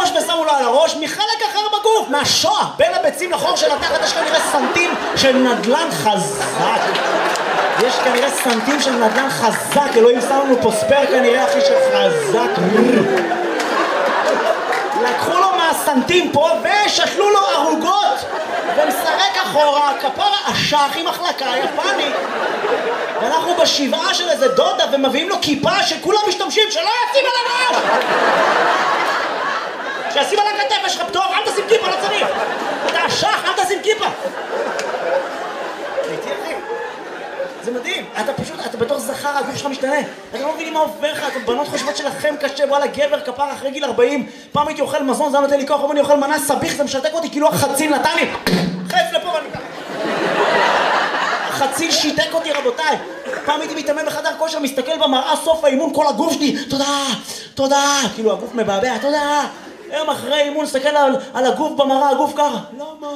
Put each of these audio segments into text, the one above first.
הראש ושמו לו על הראש, מחלק אחר בגוף, מהשואה, בין הביצים לחור של התחת יש כנראה סנטים של נדלן חזק. יש כנראה סנטים של נדלן חזק, אלוהים שם לנו פה ספר כנראה אחי של חזק. לקחו לו מהסנטים פה ושתלו לו ערוגות ומסרק אחורה, כפרה אשך עם החלקה יפנית. ואנחנו בשבעה של איזה דודה ומביאים לו כיפה שכולם משתמשים שלא ישים על הראש, שישים על הכתף, יש לך פטור, אל תשים כיפה, לא צריך. אתה אשך, אל תשים כיפה. הייתי אחי, זה מדהים, אתה פשוט, אתה בתור זכר, הגוף שלך משתנה, אתה לא מבינים מה עובר לך, אתם בנות חושבות שלכם קשה, וואלה גבר כפר אחרי גיל 40, פעם הייתי אוכל מזון, זה נותן לי כוח, אני אוכל מנה סביך, זה משתק אותי, כאילו החציל נתן לי, חץ לפה ואני ככה. החציל שיתק אותי רבותיי, פעם הייתי מתאמן בחדר כושר, מסתכל במראה סוף האימון, כל הגוף שלי, תודה, תודה, כאילו הגוף מבעבע, תודה. היום אחרי אימון, סתכל על הגוף במראה, הגוף ככה, למה?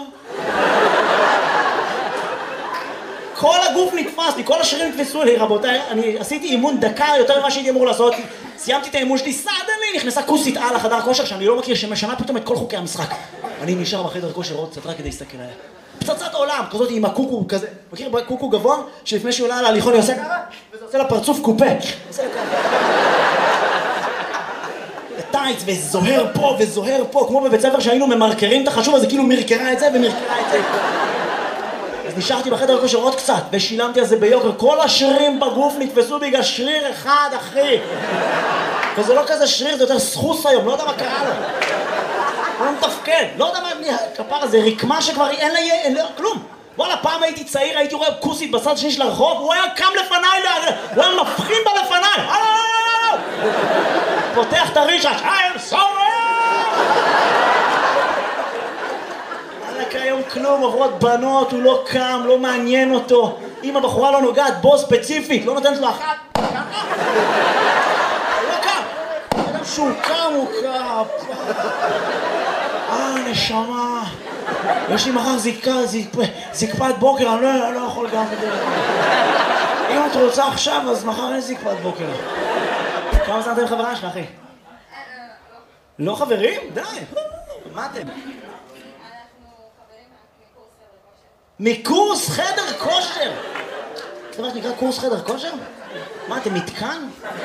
כל הגוף נתפס לי, כל השרירים נתפסו לי, רבותיי, אני עשיתי אימון דקה יותר ממה שהייתי אמור לעשות, סיימתי את האימון שלי, סעדני, נכנסה כוסית על החדר כושר שאני לא מכיר, שמשנה פתאום את כל חוקי המשחק. אני נשאר בחדר כושר עוד קצת רק כדי להסתכל עליה. פצצת עולם, כזאת עם הקוקו כזה, מכיר קוקו גבוה? שלפני שהוא עולה על ההליכון היא עושה ככה, וזה עושה לה פרצוף קופה. עושה לה ככה. טייץ וזוהר פה וזוהר פה, כמו בבית ספר שהיינו ממרקרים את החשוב, אז כאילו מרקרה את זה ומרקרה את זה. אז נשארתי בחדר כושר עוד קצת, ושילמתי על זה ביוקר. כל השרירים בגוף נתפסו בגלל שריר אחד, אחי. וזה לא כזה שריר, זה יותר סחוס היום, לא יודע מה קרה לו. הוא לא מתפקד, לא יודע מה כפרה, זה רקמה שכבר אין לה כלום. וואלה, פעם הייתי צעיר, הייתי רואה כוסית בצד שני של הרחוב, הוא היה קם לפניי, הוא היה מבחין בה לפניי. פותח את הרישש, I'm sorry! רק היום כלום, עוברות בנות, הוא לא קם, לא מעניין אותו. אם הבחורה לא נוגעת בו ספציפית, לא נותנת לו אחת, ככה? הוא לא קם. אדם שהוא קם, הוא קם. נשמה. יש לי מחר זקפת בוקר, אני לא יכול גם בדרך. אם את רוצה עכשיו, אז מחר אין זקפת בוקר. כמה זמן אתם חברה שלך, אחי? לא חברים? די. מה אתם? אנחנו חברים מקורס חדר כושר. מקורס חדר כושר? זה מה שנקרא קורס חדר כושר? מה, אתם מתקן?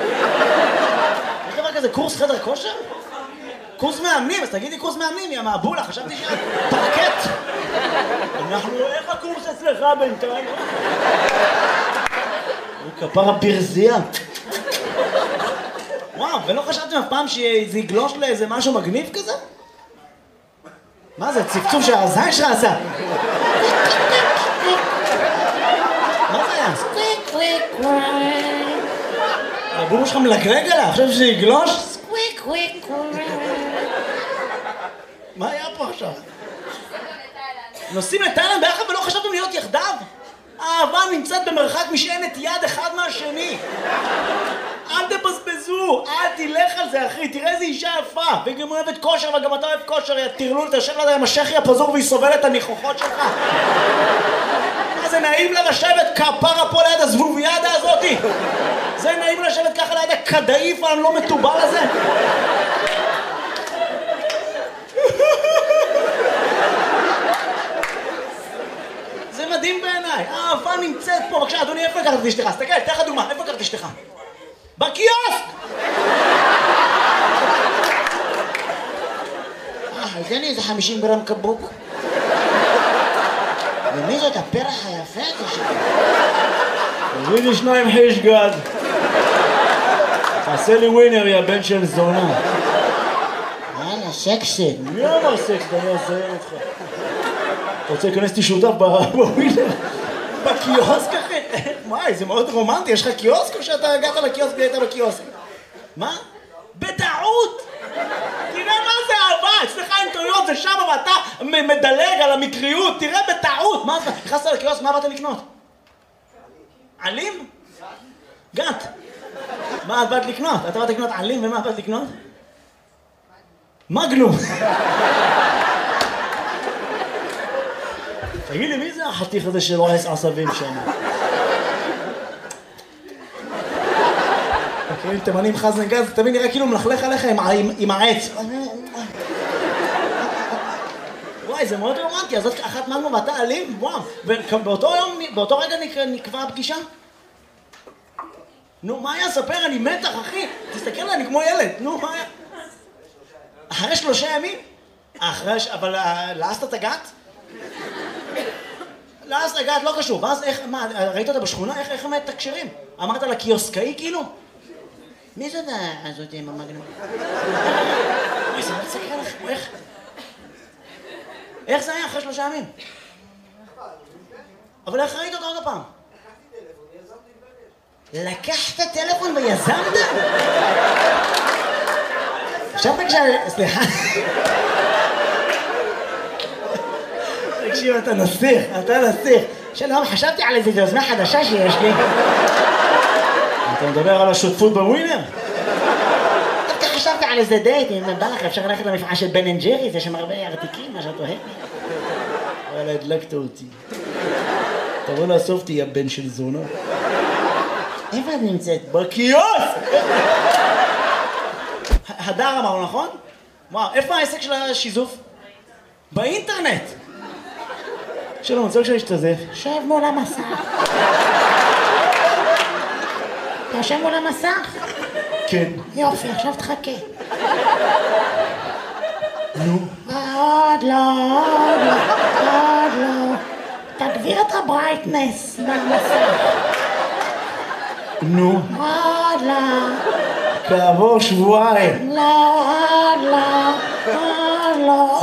יש דבר כזה קורס חדר כושר? קורס מאמנים, אז תגידי קורס מאמנים, יא מעבולה, חשבתי שאת פרקט. אנחנו, איך הקורס אצלך בינתיים? הוא כפר הברזייה. וואו, ולא חשבתם אף פעם שזה יגלוש לאיזה משהו מגניב כזה? מה זה, צפצוף שהזין שלך עשה? מה זה היה? סקוויק קוויק קוויק. הבומו שלך מלגלג עליה, חושב שזה יגלוש? סקוויק קוויק קוויק. מה היה פה עכשיו? נוסעים לתאילנד ביחד ולא חשבתם להיות יחדיו? האהבה נמצאת במרחק משענת יד אחד מהשני. אל תבזבזו, אל תלך על זה אחי, תראה איזה אישה יפה, והיא גם אוהבת כושר וגם אתה אוהב כושר, יא תרלול, תשב לה עם השכי הפזור והיא סובלת את הניחוחות שלך. זה נעים לה לשבת כפרה פה ליד הזבוביאדה הזאתי. זה נעים לשבת ככה ליד הכדאיף הלא מטובל הזה. זה מדהים בעיניי, האהבה נמצאת פה. בבקשה אדוני, איפה לקחת את אשתך? תסתכל, תן לך דוגמה, איפה לקחת את אשתך? בקיוסק! תן לי איזה 50 גרם קבוק. ומי זאת הפרח היפה הזה שלי? תביא לי 2 חיש גד. תעשה לי ווינר, יא בן של זונה. יאללה, סקסי. מי אמר סקסי? אני אעזר אותך. אתה רוצה להיכנס אותי שותף בווינר? בקיוסק אחי? וואי, זה מאוד רומנטי, יש לך קיוסק או שאתה הגעת לקיוסק והיית בקיוסק? מה? בטעות! תראה מה זה אהבה, אצלך אין טעויות, זה שם ואתה מדלג על המקריות, תראה בטעות! מה זה? נכנסת לקיוסק, מה באת לקנות? עלים? גת. מה את באת לקנות? אתה באת לקנות עלים ומה באת לקנות? מגנום. תגיד לי, מי זה החתיך הזה של רועס עשבים שם? מכירים תימנים חזן גז, תמיד נראה כאילו מלכלך עליך עם העץ. וואי, זה מאוד רומנטי, אז זאת אחת מלמה ואתה אלים, וואו. ובאותו רגע נקבע הפגישה? נו, מה היה? ספר, אני מתח, אחי. תסתכל עליי, אני כמו ילד. נו, מה היה? אחרי 3 ימים? אבל לעסת את הגת? לעסת הגת, לא קשור. ואז איך, מה, ראית אותה בשכונה? איך הם מתקשרים? אמרת לה קיוסקאי כאילו? מי זאת הזאת עם המגנום? אוי, זה מצחיק לך, איך? איך זה היה אחרי 3 ימים? אבל איך ראית אותה עוד הפעם? לקחת טלפון ויזמת? עכשיו סליחה. תקשיב, אתה נסיך. שלום, חשבתי על איזו יוזמה חדשה שיש לי. אתה מדבר על השותפות בווינר? דווקא חשבתי על איזה דייט, אם בא לך אפשר ללכת למפעל של בן אנד ג'ריס, יש שם הרבה ארתיקים, מה שאת אוהבת. וואלה, הדלקת אותי. תבוא לאסוף אותי, יא בן של זונה. איפה את נמצאת? בקיוסק! הדר אמרנו, נכון? וואו, איפה העסק של השיזוף? באינטרנט! שלום, אני רוצה להשתזף. שב מול המסך. אתה יושב מול המסך? כן. יופי, עכשיו תחכה. נו. עוד לא. תגביר את הברייטנס במסך. נו. עוד לא. כעבור שבועיים. עוד לא.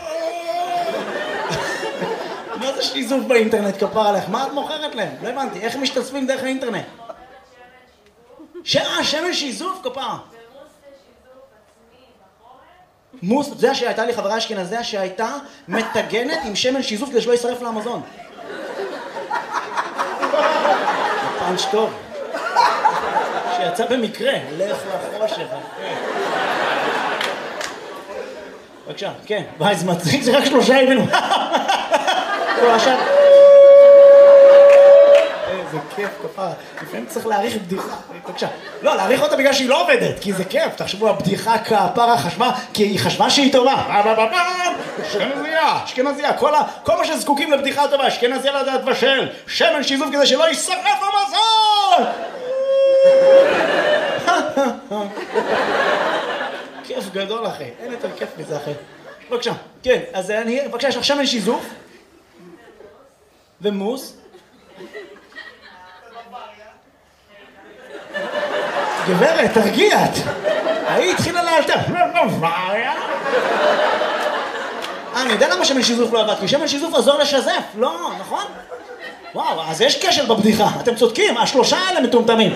מה זה שיזוף באינטרנט, כפר עליך? מה את מוכרת להם? לא הבנתי, איך משתתפים דרך האינטרנט? שמן שיזוף, כפר. מוס, זה שהייתה לי חברה אשכנזיה שהייתה מטגנת עם שמן שיזוף כדי שלא יישרף לאמזון. פאנץ' טוב. שיצא במקרה, לך לחושך. בבקשה, כן. וואי, זה מצחיק, זה רק 3 ימים. עכשיו... איזה כיף, כפרה. לפעמים צריך להעריך בדיחה. בבקשה. לא, להעריך אותה בגלל שהיא לא עובדת, כי זה כיף. תחשבו, הבדיחה כפרה חשבה, כי היא חשבה שהיא טובה. אשכנזיה. כל מה שזקוקים לבדיחה טובה, אשכנזיה לדעת בשל. שמן שיזוף כדי שלא יישרף המזון! כיף גדול, אחי. אין יותר כיף מזה, אחי. בבקשה. כן, אז בבקשה, יש לך שמן שיזוף. ומוס. גברת, תרגיעת. היא התחילה לאלתר. אני יודע למה שמן שיזוף לא עבד, כי שמן שיזוף עזור לשזף, לא, נכון? וואו, אז יש קשר בבדיחה, אתם צודקים, 3 האלה מטומטמים.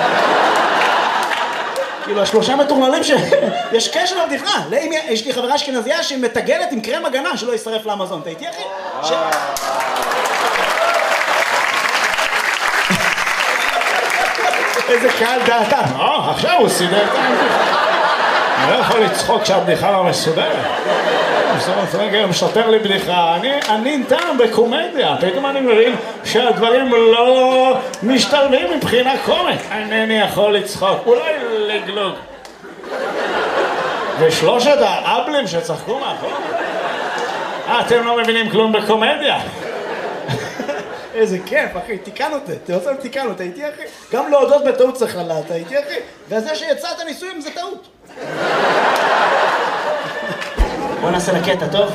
כאילו, 3 מטורללים יש קשר בבדיחה. יש לי חברה אשכנזיה שמטגנת עם קרם הגנה שלא יישרף לאמזון. אתה איתי, אחי? איזה קהל דעתה. עכשיו הוא סידר את הבדיחה. אני לא יכול לצחוק כשהבדיחה לא מסודרת. רגע, משתר לי בדיחה. אני טעם בקומדיה. פתאום אני מבין שהדברים לא משתלבים מבחינה קומית. אינני יכול לצחוק. אולי לגלוג. ושלושת האבלים שצחקו מאחור. אתם לא מבינים כלום בקומדיה. איזה כיף, אחי, תיקנו אותה. תיקנו אותה, איתי, אחי. גם להודות בטעות צריך לדעת, אתה איתי, אחי. וזה שיצאת ניסויים זה טעות. בוא נעשה לקטע, טוב?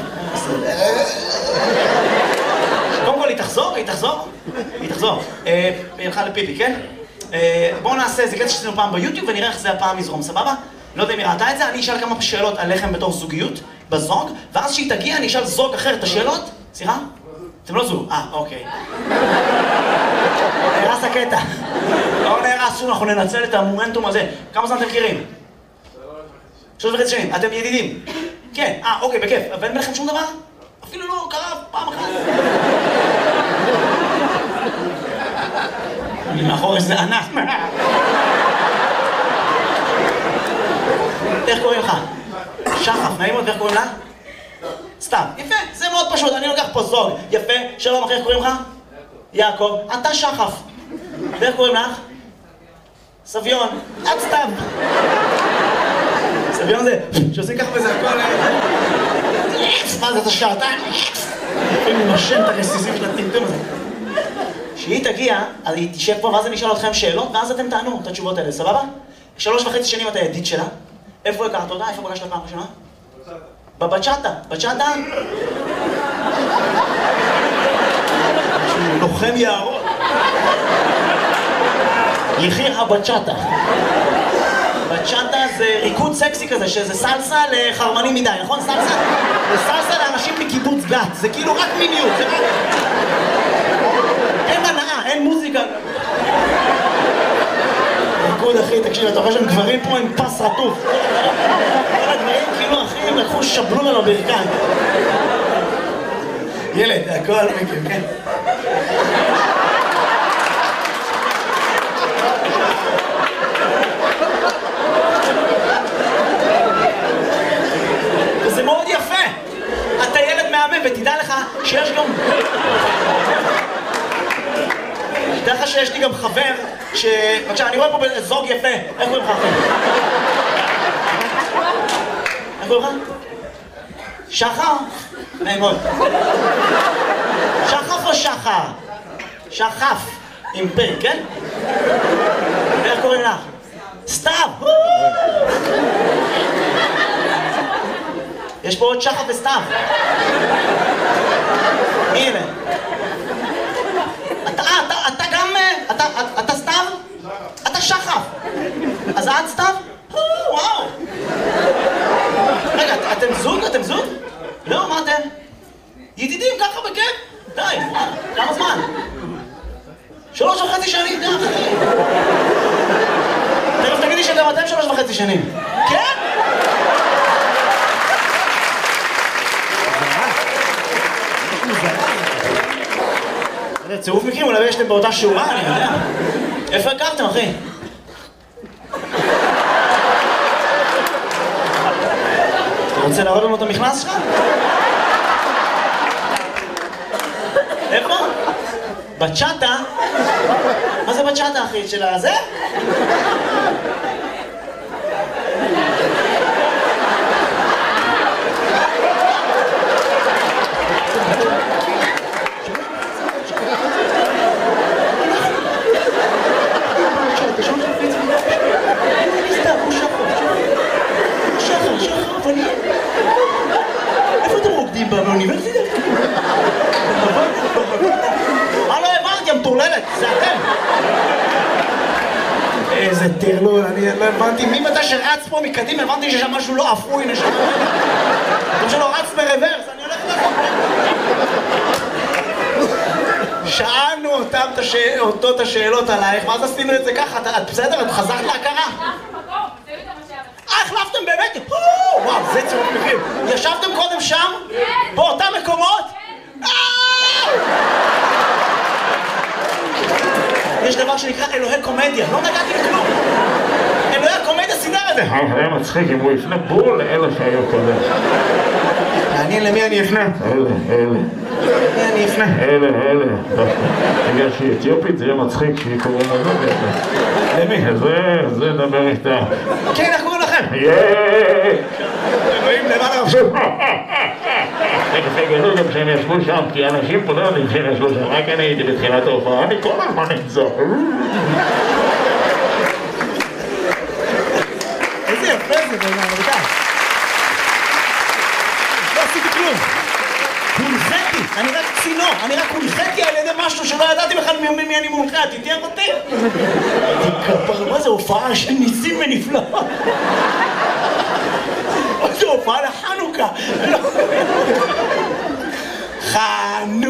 קודם כל, היא תחזור. היא הלכה לפיפי, כן? בואו נעשה, זה קטע שעשינו פעם ביוטיוב ונראה איך זה הפעם יזרום, סבבה? לא יודע אם היא ראתה את זה, אני אשאל כמה שאלות עליכם בתור זוגיות, בזוג, ואז שהיא תגיע אני אשאל זוג אחר את השאלות. סליחה? אתם לא זוג. אוקיי. נהרס הקטע. לא נהרס, אנחנו ננצל את המומנטום הזה. כמה זמן אתם מכירים? 3.5 שנים. אתם ידידים? כן. אוקיי, בכיף. ואין ביניכם שום דבר? אפילו לא קרה פעם אחת. אני מאחור איזה ענף. איך קוראים לך? שחף, נעים עוד, ואיך קוראים לה? סתם, יפה, זה מאוד פשוט, אני לוקח פה זוג, יפה, שלום, אחי, איך קוראים לך? יעקב, אתה שחף. ואיך קוראים לך? סביון, את סתיו. סביון זה, שעושים ככה וזה הכל... מה זה, אתה שעתיים? אני נושם את הרסיסים של הטמטום הזה. כשהיא תגיע, אז היא תשב פה ואז אני אשאל אתכם שאלות, ואז אתם תענו את התשובות האלה, סבבה? 3.5 שנים אתה ידיד שלה. איפה הכרת אותה? איפה פגשת פעם ראשונה? בבצ'אטה. בצ'אטה? לוחם יערות. יחיר הבצ'אטה. בצ'אטה זה ריקוד סקסי כזה, שזה סלסה לחרמנים מדי, נכון? סלסה? זה סלסה לאנשים מקיבוץ גת, זה כאילו רק מיניות, זה רק... אין הנאה, אין מוזיקה. ריקוד אחי, תקשיב, אתה רואה שהם גברים פה עם פס רטוף. כל הגברים כאילו אחי, הם לקחו שבלון על הברכיים. ילד, הכל מכיר, כן? וזה מאוד יפה. אתה ילד מהמם, ותדע לך שיש גם... תדע לך שיש לי גם חבר ש... בבקשה, אני רואה פה זוג יפה. איך קוראים לך אחי? איך קוראים לך? שחר? נעמוד. שחף או שחר? שחף. עם פ', כן? איך קוראים לך? סתיו! יש פה עוד שחף וסתיו. מי אלה? אתה גם... אתה סתיו? אתה שחף. אז את סתיו? וואו. רגע, אתם זוג? אתם זוג? לא, מה אתם? ידידים ככה בכיף? די, כמה זמן? 3.5 שנים, די אחי. תכף תגידי שגם אתם 3.5 שנים. כן? זה צירוף מקרים, אולי יש להם באותה שורה, אני יודע. איפה הכרתם, אחי? אתה רוצה להראות לנו את המכנס שלך? איפה? בצ'אטה? מה זה בצ'אטה, אחי? של הזה? איפה אתם רוקדים באוניברסיטה? לא הבנתי, המטורללת, זה אתם. איזה טרלול, אני לא הבנתי. ממתי שרץ פה מקדים, הבנתי ששם משהו לא אפוי, נשמע. כמו שלא רץ ברוורס, אני הולך לעשות. שאלנו אותו את השאלות עלייך, ואז עשינו את זה ככה, את בסדר? את חזרת להכרה? החלפתם באמת? וואו, זה צירוף מקרים. ישבתם קודם שם? באותם מקומות? יש דבר שנקרא אלוהי קומדיה, לא נגעתי לכלום. אלוהי הקומדיה סידר את זה. היה מצחיק אם הוא יפנה בול לאלה שהיו קודם. מעניין למי אני אפנה? אלה. למי אני אפנה? אלה. בגלל שהיא אתיופית זה יהיה מצחיק שהיא קוראים לנו. למי? זה דבר איתה. כן, איך קוראים לכם? אלוהים למעלה עכשיו. תגלו גם שהם ישבו שם, כי אנשים פה לא יודעים שהם ישבו שם, רק אני הייתי בתחילת ההופעה, אני כל הזמן נמצא. איזה יפה זה בעיניי, רבותיי. לא עשיתי כלום. הונחיתי, אני רק צינור, אני רק הונחיתי על ידי משהו שלא ידעתי בכלל מי אני מונחה, תתיאר אותי. מה זה הופעה של ניסים ונפלאות? מה זה הופעה לחנוכה? חנוכה.